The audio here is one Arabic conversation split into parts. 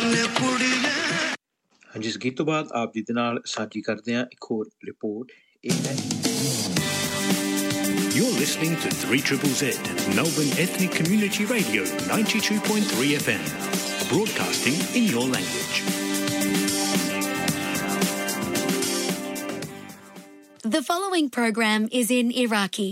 ਹਾਂਜੀ, ਇਸ ਗੀਤ ਤੋਂ ਬਾਅਦ ਆਪ ਜੀ ਦੇ ਨਾਲ ਸਾਂਝੀ ਕਰਦੇ ਹਾਂ ਇੱਕ ਹੋਰ ਰਿਪੋਰਟ। ਇਹ ਹੈ You're listening to 3ZZZ, Melbourne Ethnic Community Radio, 92.3 FM, broadcasting in your language. The following program is in Iraqi.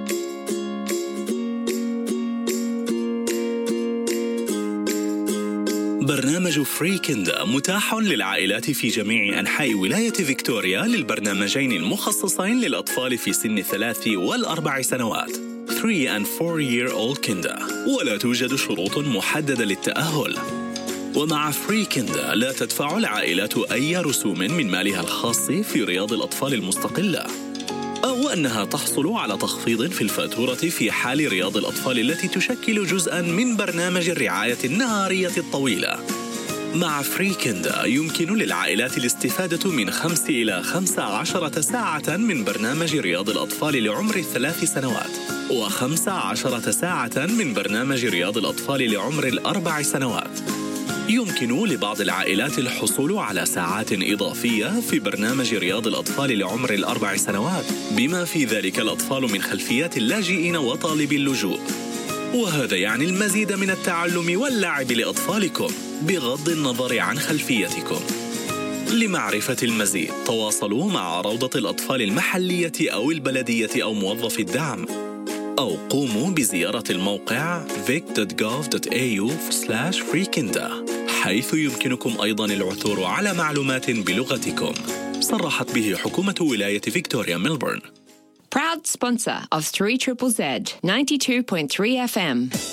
برنامج فري كندا متاح للعائلات في جميع أنحاء ولاية فيكتوريا للبرنامجين المخصصين للأطفال في سن 3 و4 سنوات 3 and 4-year-old كندا، ولا توجد شروط محددة للتأهل. ومع فري كندا لا تدفع العائلات أي رسوم من مالها الخاص في رياض الأطفال المستقلة، أو أنها تحصل على تخفيض في الفاتورة في حال رياض الأطفال التي تشكل جزءاً من برنامج الرعاية النهارية الطويلة. مع فري كندا يمكن للعائلات الاستفادة من 5 إلى 15 ساعة من برنامج رياض الأطفال لعمر 3 سنوات، و15 ساعة من برنامج رياض الأطفال لعمر 4 سنوات. يمكن لبعض العائلات الحصول على ساعات إضافية في برنامج رياض الأطفال لعمر 4 سنوات، بما في ذلك الأطفال من خلفيات اللاجئين وطالبي اللجوء. وهذا يعني المزيد من التعلم واللعب لأطفالكم بغض النظر عن خلفيتكم. لمعرفة المزيد تواصلوا مع روضة الأطفال المحلية أو البلدية أو موظف الدعم، أو قوموا بزيارة الموقع vic.gov.au/freekinda، حيث يمكنكم أيضاً العثور على معلومات بلغتكم. صرحت به حكومة ولاية فيكتوريا ميلبورن. Proud sponsor of 3ZZZ 92.3 FM.